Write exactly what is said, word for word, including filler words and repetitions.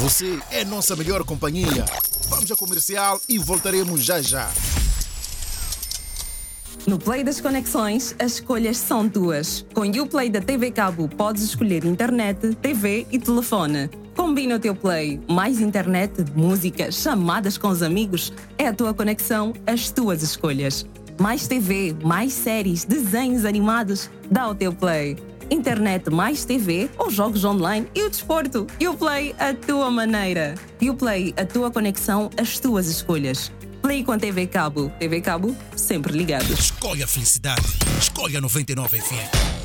Você é nossa melhor companhia. Vamos ao comercial e voltaremos já já. No Play das Conexões, as escolhas são tuas. Com o Play da T V Cabo, podes escolher internet, T V e telefone. Combina o teu Play. Mais internet, música, chamadas com os amigos. É a tua conexão, as tuas escolhas. Mais T V, mais séries, desenhos animados. Dá o teu Play. Internet mais T V ou jogos online e o desporto. Uplay, a tua maneira. Uplay, a tua conexão, as tuas escolhas. Play com a T V Cabo. T V Cabo, sempre ligado. Escolha a felicidade. Escolha noventa e nove F M.